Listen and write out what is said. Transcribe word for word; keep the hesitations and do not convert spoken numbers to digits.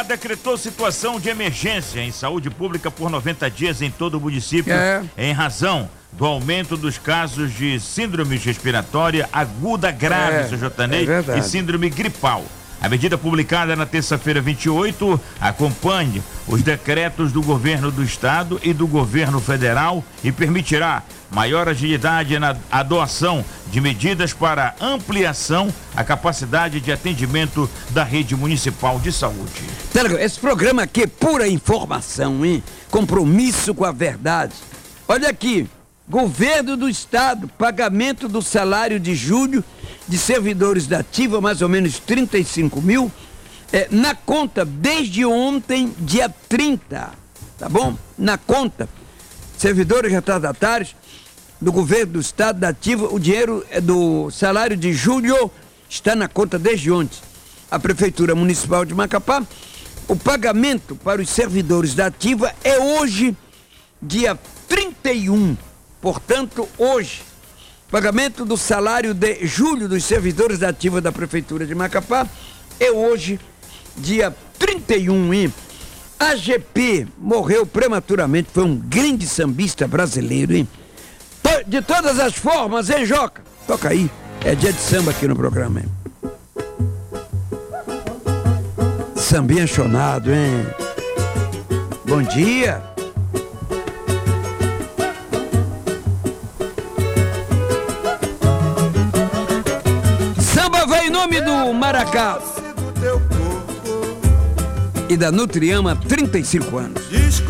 Decretou situação de emergência em saúde pública por noventa dias em todo o município, é. em razão do aumento dos casos de síndrome respiratória aguda grave, é, seu Jotanei, é e síndrome gripal. A medida publicada na terça-feira vinte e oito acompanha os decretos do governo do estado e do governo federal e permitirá maior agilidade na adoção de medidas para ampliação a capacidade de atendimento da rede municipal de saúde. Esse programa aqui é pura informação, hein? Compromisso com a verdade. Olha aqui, governo do estado, pagamento do salário de julho de servidores da ativa, mais ou menos trinta e cinco mil, é, na conta desde ontem, dia trinta, tá bom? Na conta, servidores retardatários do governo do estado da ativa, o dinheiro do salário de julho está na conta desde ontem. A Prefeitura Municipal de Macapá, o pagamento para os servidores da ativa é hoje, dia trinta e um, portanto, hoje. Pagamento do salário de julho dos servidores da ativa da Prefeitura de Macapá é hoje, dia trinta e um, hein? A G P morreu prematuramente, foi um grande sambista brasileiro, hein? De todas as formas, hein, Joca? Toca aí, é dia de samba aqui no programa, hein? Sambinha chonado, hein? Bom dia! Samba vai em nome do Maracá e da Nutriama há trinta e cinco anos.